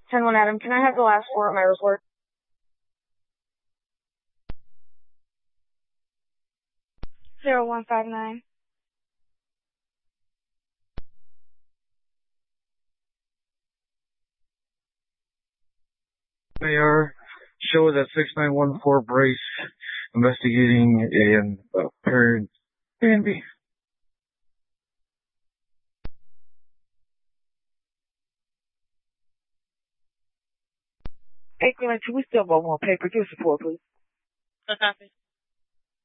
10-1 Adam, can I have the last four of my report? Zero 159. Mayor, show that 6914 Brace investigating an apparent B&B. Hey, Clancy, we still want more paper. Give us support, please. What copy?